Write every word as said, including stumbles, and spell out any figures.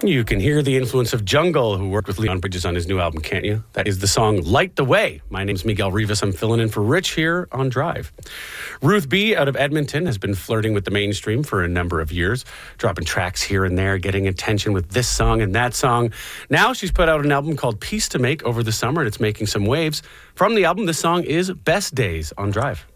You can hear the influence of Jungle, who worked with Leon Bridges on his new album, can't you? That is the song Light the Way. My name's Miguel Rivas. I'm filling in for Rich here on Drive. Ruth B. out of Edmonton has been flirting with the mainstream for a number of years, dropping tracks here and there, getting attention with this song and that song. Now she's put out an album called Peace to Make over the summer, and it's making some waves. From the album, this song is Best Days on Drive.